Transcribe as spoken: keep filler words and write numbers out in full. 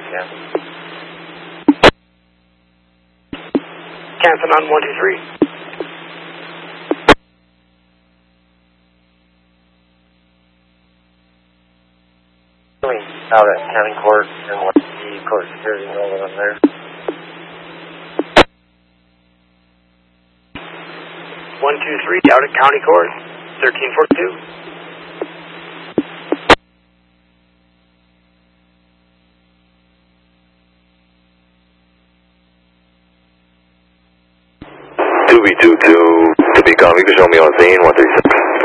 Yeah. Cancel on one two three. Out at County Court and what the court security over them there. one two three, out at County Court, thirteen forty-two. two B two two, to be calm, you can show me on scene, one three six.